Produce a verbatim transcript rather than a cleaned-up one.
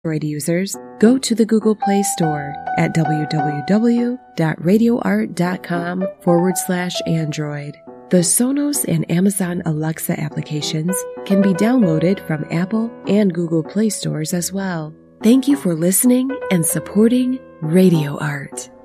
Android users, go to the Google Play Store at www.radioart.com forward slash Android. The Sonos and Amazon Alexa applications can be downloaded from Apple and Google Play stores as well. Thank you for listening and supporting Radio Art.